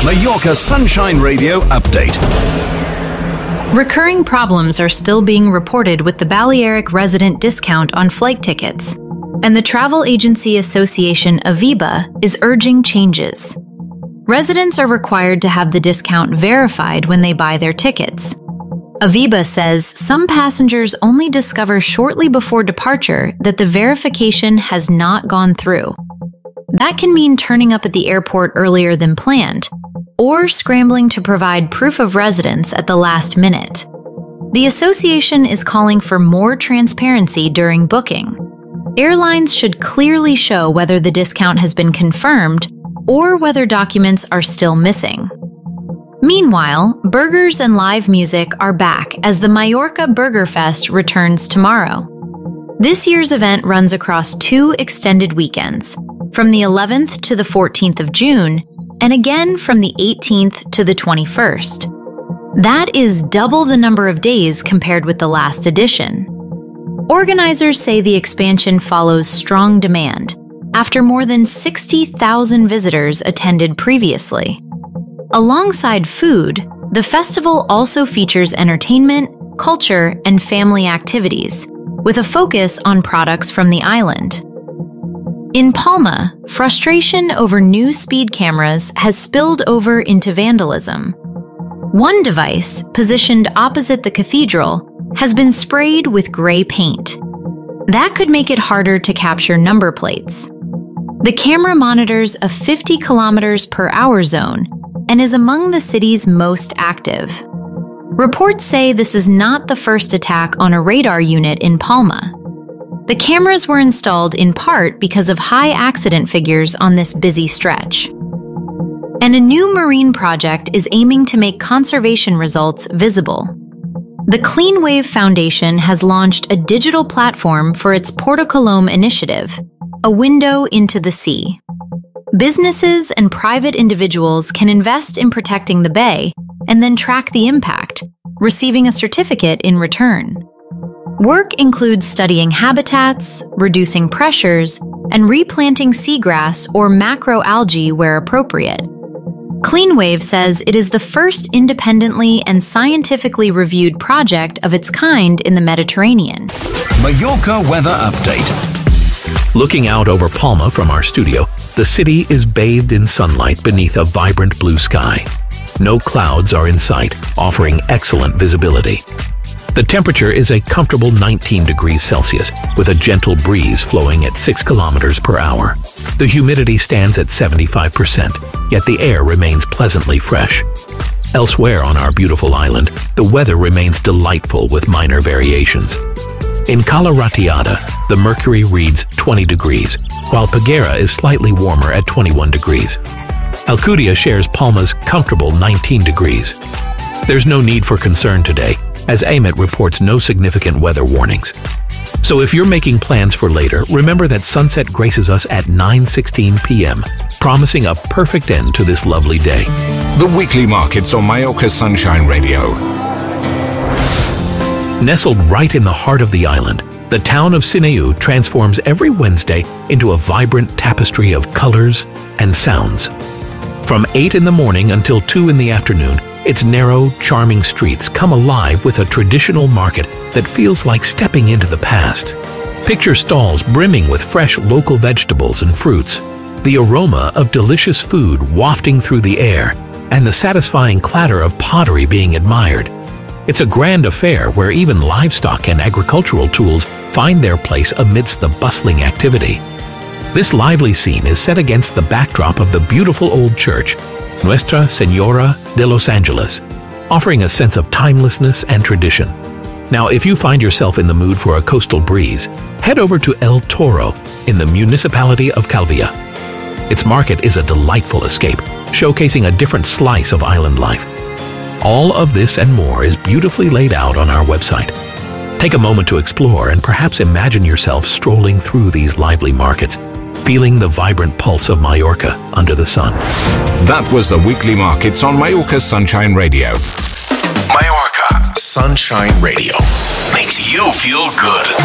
Mallorca Sunshine Radio update. Recurring problems are still being reported with the Balearic resident discount on flight tickets, and the travel agency association Aviva is urging changes. Residents are required to have the discount verified when they buy their tickets. Aviva says some passengers only discover shortly before departure that the verification has not gone through. That can mean turning up at the airport earlier than planned, or scrambling to provide proof of residence at the last minute. The association is calling for more transparency during booking. Airlines should clearly show whether the discount has been confirmed or whether documents are still missing. Meanwhile, burgers and live music are back as the Mallorca Burger Fest returns tomorrow. This year's event runs across 2 extended weekends, from the 11th to the 14th of June, and again from the 18th to the 21st. That is double the number of days compared with the last edition. Organizers say the expansion follows strong demand, after more than 60,000 visitors attended previously. Alongside food, the festival also features entertainment, culture, and family activities, with a focus on products from the island. In Palma, frustration over new speed cameras has spilled over into vandalism. One device, positioned opposite the cathedral, has been sprayed with gray paint. That could make it harder to capture number plates. The camera monitors a 50 kilometers per hour zone and is among the city's most active. Reports say this is not the first attack on a radar unit in Palma. The cameras were installed in part because of high accident figures on this busy stretch. And a new marine project is aiming to make conservation results visible. The Clean Wave Foundation has launched a digital platform for its Porto Colom initiative, a window into the sea. Businesses and private individuals can invest in protecting the bay and then track the impact, receiving a certificate in return. Work includes studying habitats, reducing pressures, and replanting seagrass or macroalgae where appropriate. CleanWave says it is the first independently and scientifically reviewed project of its kind in the Mediterranean. Mallorca weather update. Looking out over Palma from our studio, the city is bathed in sunlight beneath a vibrant blue sky. No clouds are in sight, offering excellent visibility. The temperature is a comfortable 19 degrees Celsius, with a gentle breeze flowing at 6 kilometers per hour. The humidity stands at 75%, yet the air remains pleasantly fresh. Elsewhere on our beautiful island, the weather remains delightful with minor variations. In Cala Ratiada, the mercury reads 20 degrees, while Peguera is slightly warmer at 21 degrees. Alcudia shares Palma's comfortable 19 degrees. There's no need for concern today, as AMET reports no significant weather warnings. So if you're making plans for later, remember that sunset graces us at 9:16 p.m., promising a perfect end to this lovely day. The weekly markets on Mallorca Sunshine Radio. Nestled right in the heart of the island, the town of Sineu transforms every Wednesday into a vibrant tapestry of colors and sounds. From 8 in the morning until 2 in the afternoon, its narrow, charming streets come alive with a traditional market that feels like stepping into the past. Picture stalls brimming with fresh local vegetables and fruits, the aroma of delicious food wafting through the air, and the satisfying clatter of pottery being admired. It's a grand affair where even livestock and agricultural tools find their place amidst the bustling activity. This lively scene is set against the backdrop of the beautiful old church, Nuestra Señora de los Angeles, offering a sense of timelessness and tradition. Now, if you find yourself in the mood for a coastal breeze, head over to El Toro in the municipality of Calvia. Its market is a delightful escape, showcasing a different slice of island life. All of this and more is beautifully laid out on our website. Take a moment to explore and perhaps imagine yourself strolling through these lively markets, feeling the vibrant pulse of Mallorca under the sun. That was the weekly markets on Mallorca Sunshine Radio. Mallorca Sunshine Radio makes you feel good.